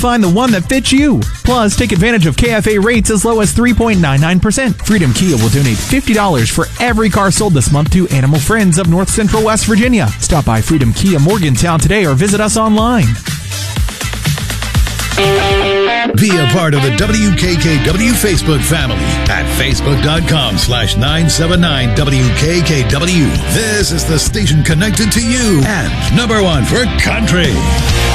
find the one that fits you. Plus, take advantage of KFA rates as low as 3.99%. Freedom Kia will donate $50 for every car sold this month to Animal Friends of North Central West Virginia. Stop by Freedom Kia Morgantown today or visit us online. Be a part of the WKKW Facebook family at facebook.com/979WKKW. This is the station connected to you and #1 for country.